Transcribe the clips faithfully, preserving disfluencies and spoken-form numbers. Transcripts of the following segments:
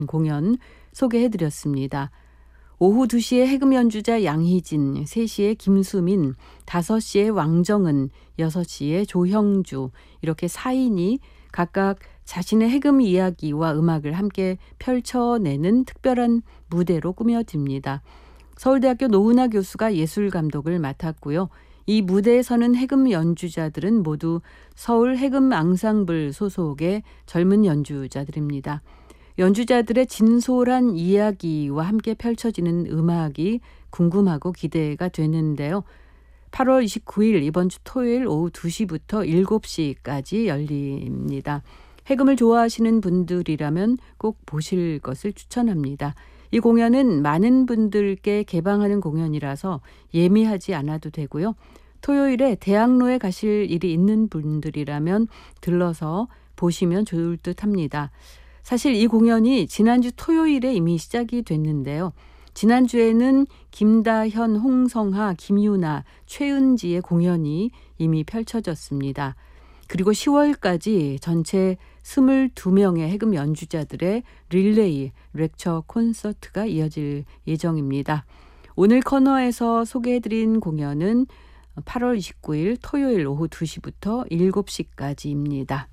공연 소개해드렸습니다. 오후 두 시에 해금 연주자 양희진, 세 시에 김수민, 다섯 시에 왕정은, 여섯 시에 조형주 이렇게 사 인이 각각 자신의 해금 이야기와 음악을 함께 펼쳐내는 특별한 무대로 꾸며집니다. 서울대학교 노은하 교수가 예술감독을 맡았고요. 이 무대에 서는 해금 연주자들은 모두 서울 해금 앙상블 소속의 젊은 연주자들입니다. 연주자들의 진솔한 이야기와 함께 펼쳐지는 음악이 궁금하고 기대가 되는데요. 팔월 이십구일 이번 주 토요일 오후 두 시부터 일곱 시까지 열립니다. 해금을 좋아하시는 분들이라면 꼭 보실 것을 추천합니다. 이 공연은 많은 분들께 개방하는 공연이라서 예매하지 않아도 되고요. 토요일에 대학로에 가실 일이 있는 분들이라면 들러서 보시면 좋을 듯 합니다. 사실 이 공연이 지난주 토요일에 이미 시작이 됐는데요. 지난주에는 김다현, 홍성하, 김유나, 최은지의 공연이 이미 펼쳐졌습니다. 그리고 시월까지 전체 스물두 명의 해금 연주자들의 릴레이 렉처 콘서트가 이어질 예정입니다. 오늘 코너에서 소개해드린 공연은 팔월 이십구일 토요일 오후 두 시부터 일곱 시까지입니다.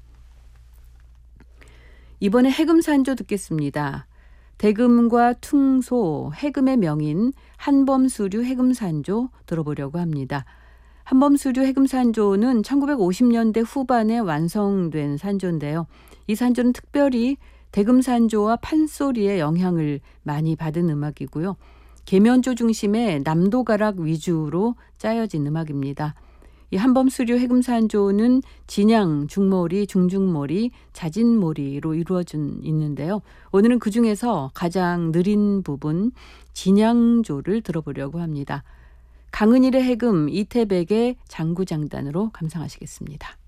이번에 해금산조 듣겠습니다. 대금과 퉁소, 해금의 명인 한범수류 해금산조 들어보려고 합니다. 한범수류 해금산조는 천구백오십 년대 후반에 완성된 산조인데요. 이 산조는 특별히 대금산조와 판소리의 영향을 많이 받은 음악이고요. 계면조 중심의 남도가락 위주로 짜여진 음악입니다. 이 한범수류 해금산조는 진양, 중모리, 중중모리, 자진모리로 이루어져 있는데요. 오늘은 그중에서 가장 느린 부분 진양조를 들어보려고 합니다. 강은일의 해금, 이태백의 장구장단으로 감상하시겠습니다.